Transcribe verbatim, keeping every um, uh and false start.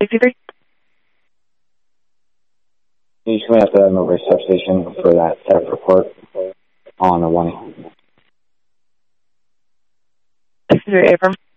sixty-three. You just have to have over substation for that theft report on the one. sixty-three, Abram.